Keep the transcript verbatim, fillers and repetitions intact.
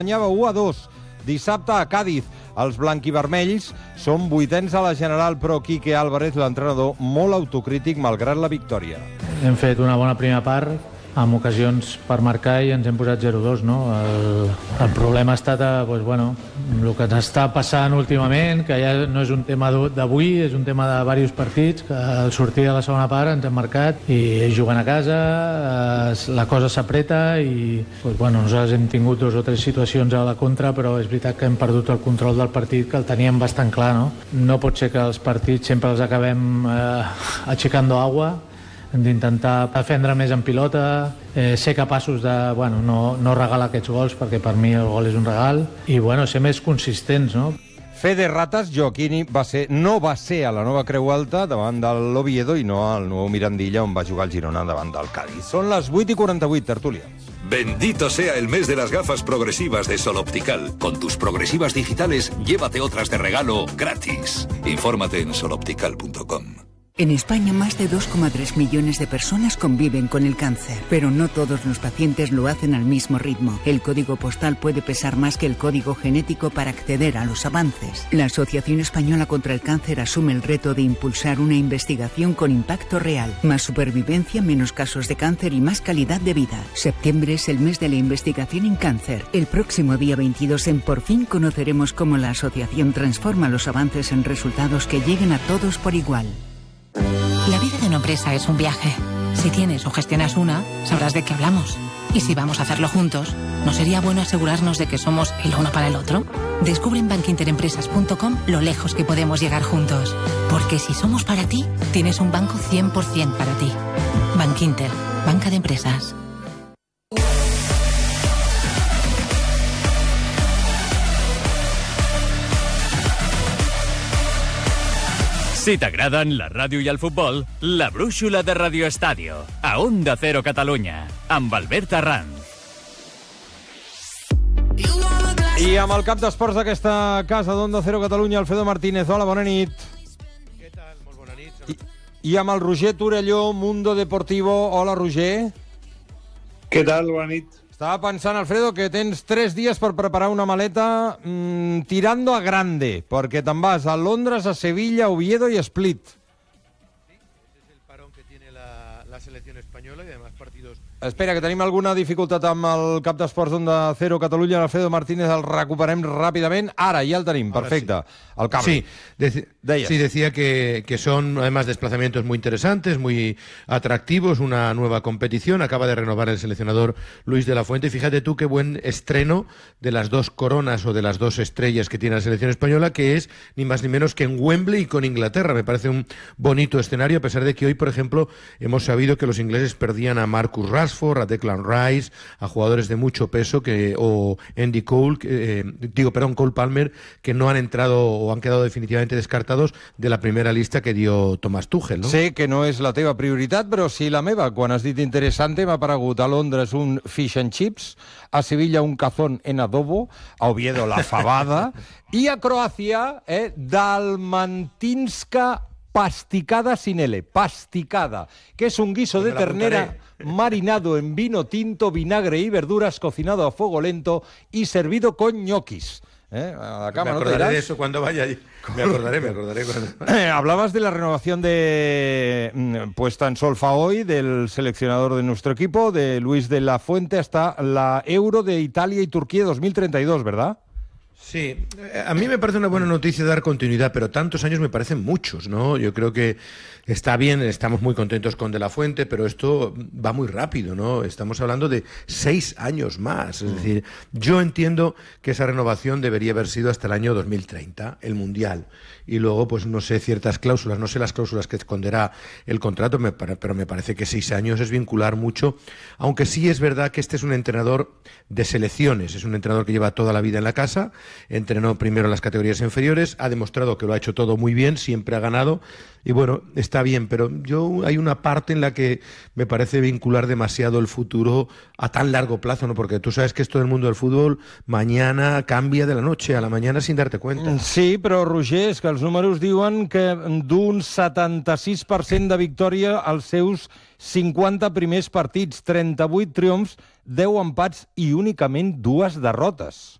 Guanyava u a dos. Dissabte a Càdiz. Els blanquivermells són vuitens a la general, però Quique Álvarez, l'entrenador, molt autocrític malgrat la victòria. Hem fet una bona primera part, amb ocasions per marcar i ens hem posat zero dos, no? El, el problema ha estat a, pues, bueno, el que ens està passant últimament, que ja no és un tema d'avui, és un tema de diversos partits, que al sortir de la segona part ens hem marcat i jugant a casa, eh, la cosa s'apreta i pues, bueno, nosaltres hem tingut dos o tres situacions a la contra, però és veritat que hem perdut el control del partit, que el teníem bastant clar, no? No pot ser que els partits sempre els acabem eh, aixecando agua. Hem d'intentar defendre més en pilota, eh, ser capaços de bueno, no, no regalar aquests gols, perquè per mi el gol és un regal, i bueno, ser més consistents, no? Fe de rates, Gioacchini va ser, no va ser a la nova Creu Alta davant de l'Oviedo i no al nou Mirandilla, on va jugar el Girona davant del Cádiz. Són les vuit i quaranta-vuit, tertúlia. Bendito sea el mes de las gafas progresivas de Sol Optical. Con tus progresivas digitales, llévate otras de regalo gratis. Infórmate en sol optical punto com. En España, más de dos coma tres millones de personas conviven con el cáncer, pero no todos los pacientes lo hacen al mismo ritmo. El código postal puede pesar más que el código genético para acceder a los avances. La Asociación Española contra el Cáncer asume el reto de impulsar una investigación con impacto real. Más supervivencia, menos casos de cáncer y más calidad de vida. Septiembre es el mes de la investigación en cáncer. El próximo día veintidós en Por Fin conoceremos cómo la asociación transforma los avances en resultados que lleguen a todos por igual. La vida de una empresa es un viaje. Si tienes o gestionas una, sabrás de qué hablamos. Y si vamos a hacerlo juntos, ¿no sería bueno asegurarnos de que somos el uno para el otro? Descubre en bankinterempresas punto com lo lejos que podemos llegar juntos. Porque si somos para ti, tienes un banco cien por ciento para ti. Bankinter, banca de empresas. Si t'agraden la ràdio i el futbol, la brúixola de Radio Estadio, a Onda Cero Catalunya, amb Albert Arranz. I amb el cap d'esports d'aquesta casa d'Onda Cero Catalunya, Alfredo Martínez. Hola, bona nit. Què tal? Molt bona nit. I, i amb el Roger Torelló, Mundo Deportivo. Hola, Roger. Què tal? Bona nit. Estava pensant, Alfredo, que tens tres dies per preparar una maleta mmm, tirando a grande, perquè te'n vas a Londres, a Sevilla, Oviedo y Split. Sí, ese es el parón que tiene la, la selección española y además partidos... Espera, que tenim alguna dificultat amb el cap d'esports d'Onda Cero Catalunya, Alfredo Martínez, el recuperem ràpidament. Ara, ja el tenim, perfecte. Sí. El cable. Sí, deci sí, decía que, que son además desplazamientos muy interesantes, muy atractivos, una nueva competición. Acaba de renovar el seleccionador Luis de la Fuente. Y fíjate tú qué buen estreno de las dos coronas o de las dos estrellas que tiene la selección española, que es ni más ni menos que en Wembley y con Inglaterra. Me parece un bonito escenario, a pesar de que hoy, por ejemplo, hemos sabido que los ingleses perdían a Marcus Rashford, a Declan Rice, a jugadores de mucho peso, que o Andy Cole, eh, digo, perdón, Cole Palmer, que no han entrado o han quedado definitivamente descartados de la primera lista que dio Thomas Tuchel, no? Sé que no és la teva prioritat, però sí la meva. Quan has dit interessante, m'ha aparegut a Londres un fish and chips, a Sevilla un cazón en adobo, a Oviedo la fabada, i a Croàcia, eh, dalmantinska pasticada sin L, pasticada, que es un guiso de ternera marinado en vino tinto, vinagre y verduras, cocinado a fuego lento y servido con ñoquis. ¿Eh? A la cama, me acordaré ¿no de eso cuando vaya allí. Me acordaré, me acordaré. Cuando... Eh, hablabas de la renovación de mm, puesta en solfa hoy del seleccionador de nuestro equipo, de Luis de la Fuente, hasta la Euro de Italia y Turquía dos mil treinta y dos, ¿verdad? Sí, a mí me parece una buena noticia dar continuidad, pero tantos años me parecen muchos, ¿no? Yo creo que está bien, estamos muy contentos con De la Fuente, pero esto va muy rápido, ¿no? Estamos hablando de seis años más. Es decir, yo entiendo que esa renovación debería haber sido hasta el año dos mil treinta, el Mundial. Y luego, pues no sé, ciertas cláusulas, no sé las cláusulas que esconderá el contrato, pero me parece que seis años es vincular mucho, aunque sí es verdad que este es un entrenador de selecciones, es un entrenador que lleva toda la vida en la casa entrenó primero en las categorías inferiores, ha demostrado que lo ha hecho todo muy bien, siempre ha ganado, y bueno, está bien, pero yo hay una parte en la que me parece vincular demasiado el futuro a tan largo plazo, ¿no? Porque tú sabes que esto del mundo del fútbol mañana cambia de la noche a la mañana sin darte cuenta. Sí, però, Roger, és que els números diuen que d'un setanta-sis per cent de victòria als seus cinquanta primers partits, trenta-vuit triomfs, deu empats i únicament dues derrotes.